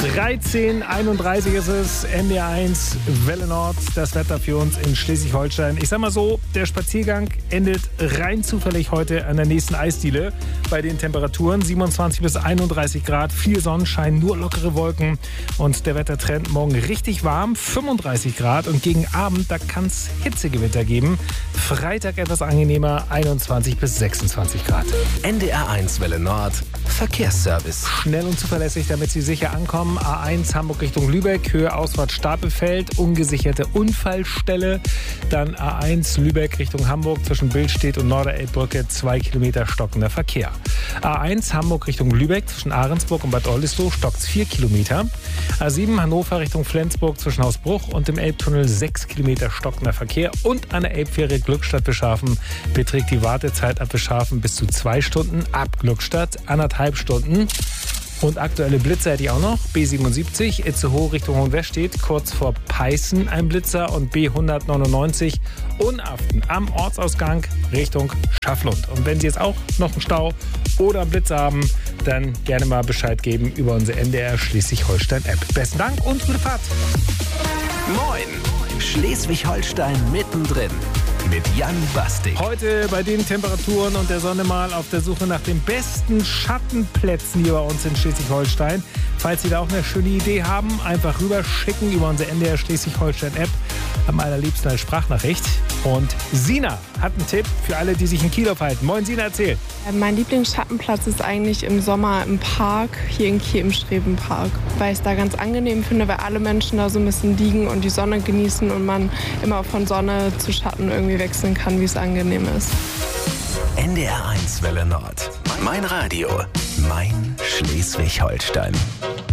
13:31 ist es, NDR1 Welle Nord, das Wetter für uns in Schleswig-Holstein. Ich sag mal so, der Spaziergang endet rein zufällig heute an der nächsten Eisdiele. Bei den Temperaturen 27 bis 31 Grad, viel Sonnenschein, nur lockere Wolken und der Wettertrend morgen richtig warm, 35 Grad und gegen Abend, da kann es Hitzegewitter geben. Freitag etwas angenehmer, 21 bis 26 Grad. NDR1 Welle Nord, Verkehrsservice. Schnell und zuverlässig, damit Sie sicher ankommen. A1 Hamburg Richtung Lübeck, Höhe Ausfahrt Stapelfeld, ungesicherte Unfallstelle. Dann A1 Lübeck Richtung Hamburg zwischen Billstedt und Norderelbbrücke, 2 Kilometer stockender Verkehr. A1 Hamburg Richtung Lübeck zwischen Ahrensburg und Bad Oldesloe stockt's 4 Kilometer. A7 Hannover Richtung Flensburg zwischen Hausbruch und dem Elbtunnel 6 Kilometer stockender Verkehr. Und an der Elbfähre Glückstadt-Beschafen beträgt die Wartezeit ab Beschafen bis zu 2 Stunden, ab Glückstadt 1,5 Stunden. Und aktuelle Blitzer hätte ich auch noch. B77 Itzehoe Richtung Hohenwestedt, kurz vor Peißen ein Blitzer und B199 Unaften am Ortsausgang Richtung Schafflund. Und wenn Sie jetzt auch noch einen Stau oder einen Blitzer haben, dann gerne mal Bescheid geben über unsere NDR Schleswig-Holstein-App. Besten Dank und gute Fahrt. Moin, Schleswig-Holstein mittendrin. Mit Jan Bastik. Heute bei den Temperaturen und der Sonne mal auf der Suche nach den besten Schattenplätzen hier bei uns in Schleswig-Holstein. Falls Sie da auch eine schöne Idee haben, einfach rüberschicken über unsere NDR Schleswig-Holstein-App. Am allerliebsten als Sprachnachricht. Und Sina hat einen Tipp für alle, die sich in Kiel aufhalten. Moin Sina, erzähl. Mein Lieblingsschattenplatz ist eigentlich im Sommer im Park, hier in Kiel im Strebenpark. Weil ich es da ganz angenehm finde, weil alle Menschen da so ein bisschen liegen und die Sonne genießen und man immer von Sonne zu Schatten irgendwie wechseln kann, wie es angenehm ist. NDR1 Welle Nord. Mein Radio. Mein Schleswig-Holstein.